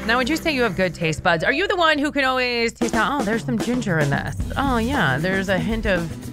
Now, would you say you have good taste buds? Are you the one who can always taste out, oh, there's some ginger in this. Oh, yeah, there's a hint of